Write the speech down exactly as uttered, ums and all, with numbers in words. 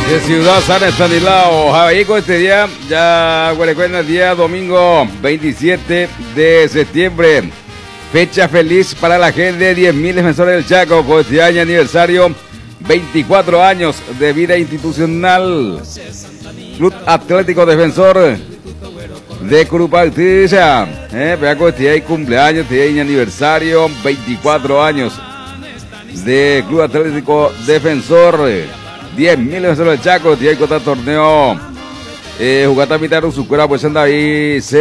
de Ciudad San Estanislao. Ahí con este día, ya recuerda el día domingo veintisiete de septiembre. Fecha feliz para la gente de diez mil defensores del Chaco con este año aniversario, veinticuatro años de vida institucional. Club Atlético Defensor de Curupaytilla, eh, vea con este año cumpleaños, este año aniversario, veinticuatro años de Club Atlético Defensor. diez mil defensores del Chaco, este año contra torneo. Eh, jugata mitad de su cuerpo, pues anda ahí.